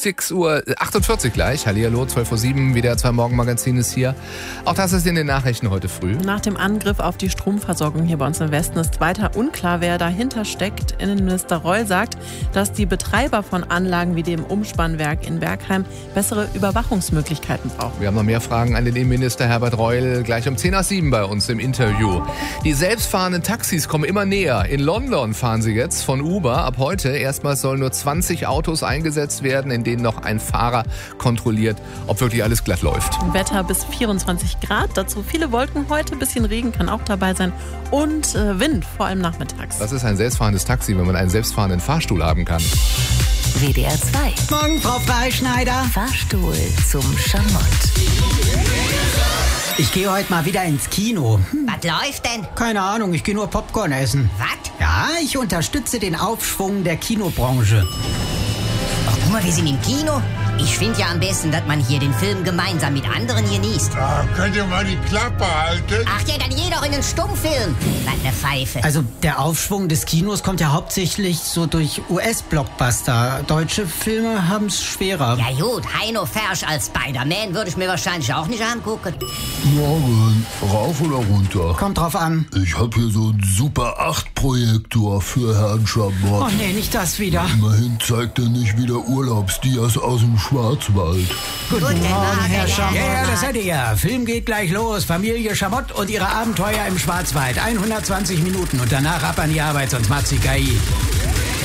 6:48 Uhr gleich. Hallihallo, 12:07 Uhr, WDR 2 Morgenmagazin ist hier. Auch das ist in den Nachrichten heute früh. Nach dem Angriff auf die Stromversorgung hier bei uns im Westen ist weiter unklar, wer dahinter steckt. Innenminister Reul sagt, dass die Betreiber von Anlagen wie dem Umspannwerk in Bergheim bessere Überwachungsmöglichkeiten brauchen. Wir haben noch mehr Fragen an den Innenminister Herbert Reul gleich um 6:50 bei uns im Interview. Die selbstfahrenden Taxis kommen immer näher. In London fahren sie jetzt von Uber. Ab heute erstmals sollen nur 20 Autos eingesetzt werden, in denen noch ein Fahrer kontrolliert, ob wirklich alles glatt läuft. Wetter bis 24 Grad, dazu viele Wolken heute, ein bisschen Regen kann auch dabei sein und Wind, vor allem nachmittags. Was ist ein selbstfahrendes Taxi, wenn man einen selbstfahrenden Fahrstuhl haben kann? WDR 2. Morgen, Frau Freischneider. Fahrstuhl zum Schamott. Ich gehe heute mal wieder ins Kino. Was läuft denn? Keine Ahnung, ich gehe nur Popcorn essen. Was? Ja, ich unterstütze den Aufschwung der Kinobranche. Ach, guck mal, wir sind im Kino. Ich finde ja am besten, dass man hier den Film gemeinsam mit anderen genießt. Könnt ihr mal die Klappe halten? Ach ja, dann geh doch in den Stummfilm. Was eine Pfeife. Also der Aufschwung des Kinos kommt ja hauptsächlich so durch US-Blockbuster. Deutsche Filme haben es schwerer. Ja gut, Heino Fersch als Spider-Man würde ich mir wahrscheinlich auch nicht angucken. Morgen, rauf oder runter? Kommt drauf an. Ich hab hier so einen Super 8-Projektor für Herrn Schamott. Oh nee, nicht das wieder. Immerhin zeigt er nicht wieder Urlaubsdias aus dem Schwarzwald. Guten Morgen, Herr Schamott. Ja, Ja, das seid ihr. Film geht gleich los. Familie Schamott und ihre Abenteuer im Schwarzwald. 120 Minuten und danach ab an die Arbeit, sonst macht sie KI.